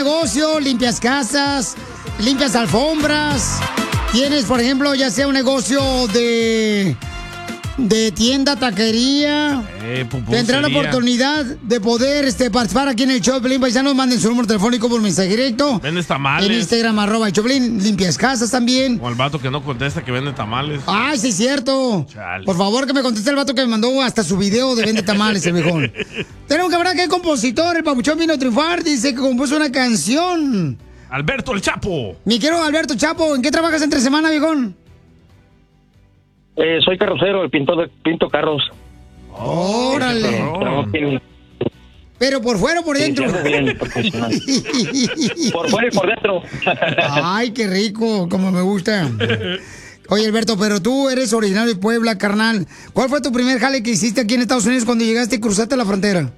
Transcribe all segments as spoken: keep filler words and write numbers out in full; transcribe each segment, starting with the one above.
negocio, limpias casas, limpias alfombras. Tienes, por ejemplo, ya sea un negocio de, de tienda, taquería. Eh, Tendrá la oportunidad de poder este, participar aquí en el show de Piolín. Paisanos, manden su número telefónico por mensaje directo. Vendes tamales. En Instagram, arroba el Choplin. Limpias casas también. O al vato que no contesta que vende tamales. Ay, sí es cierto. Chale. Por favor, que me conteste el vato que me mandó hasta su video de vende tamales, el viejón. Tenemos que hablar que es compositor. El papuchón vino a triunfar. Dice que compuso una canción. Alberto el Chapo. Mi querido Alberto Chapo, ¿en qué trabajas entre semana, viejón? Eh, soy carrocero, el pintor de pinto carros. Órale. Pero por fuera o por dentro. Sí, bien, por fuera y por dentro. Ay, qué rico, como me gusta. Oye, Alberto, pero tú eres originario de Puebla, carnal. ¿Cuál fue tu primer jale que hiciste aquí en Estados Unidos cuando llegaste y cruzaste la frontera?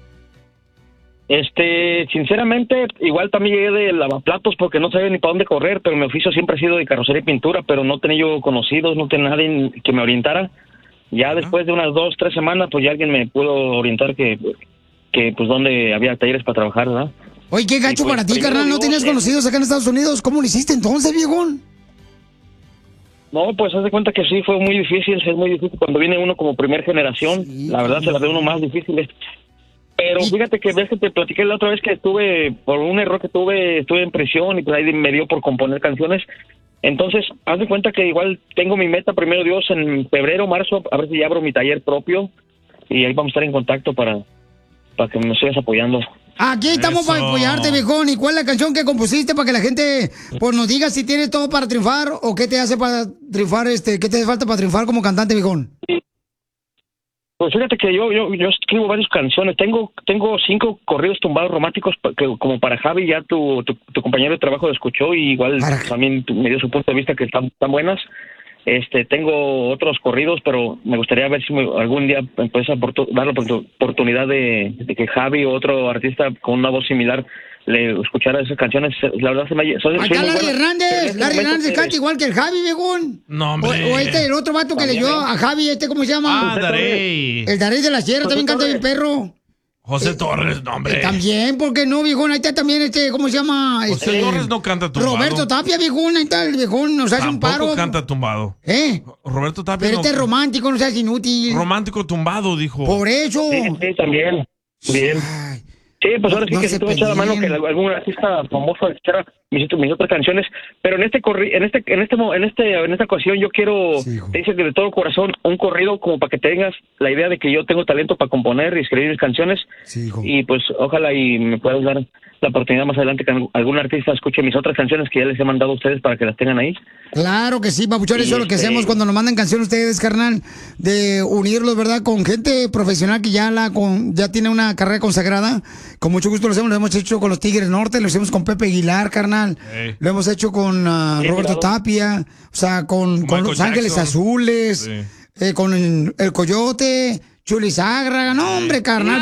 Este, sinceramente, igual también llegué de lavaplatos porque no sabía ni para dónde correr, pero mi oficio siempre ha sido de carrocería y pintura, pero no tenía yo conocidos, no tenía nadie que me orientara. Ya después de unas dos, tres semanas, pues ya alguien me pudo orientar que, que pues dónde había talleres para trabajar, ¿verdad? Oye, qué gacho pues, para ti, primero carnal, ¿no Dios, tenías eh. conocidos acá en Estados Unidos? ¿Cómo lo hiciste entonces, viejón? No, pues haz de cuenta que sí, fue muy difícil, es muy difícil cuando viene uno como primer generación, Sí, la verdad sí. se la ve uno más difícil. Pero fíjate que ves que te platiqué la otra vez que estuve, por un error que tuve, estuve en prisión y pues ahí me dio por componer canciones. Entonces, haz de cuenta que igual tengo mi meta, primero Dios, en febrero, marzo, a ver si ya abro mi taller propio y ahí vamos a estar en contacto para, para que me sigas apoyando. Aquí estamos Eso. para apoyarte, viejón. ¿Y cuál es la canción que compusiste para que la gente pues, nos diga si tienes todo para triunfar o qué te hace para triunfar, este, qué te hace falta para triunfar como cantante, viejón? Pues fíjate que yo yo yo escribo varias canciones. Tengo tengo cinco corridos tumbados románticos pa- que como para Javi, ya tu, tu, tu compañero de trabajo lo escuchó y igual Para- también tu- me dio su punto de vista que están, están buenas. Este, tengo otros corridos, pero me gustaría ver si me- algún día me puedes aportu- dar la oportu- oportunidad de, de que Javi o otro artista con una voz similar le escuchara esas canciones. La verdad se me soy, soy Acá muy Larry bueno, pero en Hernández, este Larry momento Hernández que- canta igual que el Javi, viejón. No, hombre. O, o este, el otro vato que le dio a Javi, este, ¿cómo se llama? Ah, Darey. El Darey de la Sierra también canta bien perro. José Torres, no, hombre. Eh, También, ¿por qué no, viejón? Ahí está también este, ¿cómo se llama? José Este, Torres no canta tumbado. Roberto Tapia, viejón, ahí está el viejón, nos hace un Tampoco paro. canta tumbado. ¿Eh? Roberto Tapia Pero no- este es romántico, no seas inútil. romántico tumbado, dijo. Por eso. Sí, sí, también. Bien. Ay, Sí, pues ahora sí No que se si tú me echas la mano que peleen. algún artista famoso echara mis, mis otras canciones, pero en este corri en este en este mo- en este en esta ocasión yo quiero Sí, hijo. te dice que de todo corazón un corrido como para que tengas la idea de que yo tengo talento para componer y escribir mis canciones sí, hijo. y pues ojalá y me puedas dar la oportunidad más adelante que algún artista escuche mis otras canciones que ya les he mandado a ustedes para que las tengan ahí. Claro que sí, papuchón, Y eso es lo que este- hacemos cuando nos mandan canciones ustedes, carnal, de unirlos, ¿verdad? Con gente profesional que ya la con ya tiene una carrera consagrada. Con mucho gusto lo hacemos, lo hemos hecho con los Tigres Norte, lo hicimos con Pepe Aguilar, carnal. Ey. Lo hemos hecho con ah, Sí, Roberto claro. Tapia, o sea, con, con Michael Los Ángeles Jackson. Azules, Sí. eh, con el, el Coyote, Chuli Zágraga, no, hombre, carnal.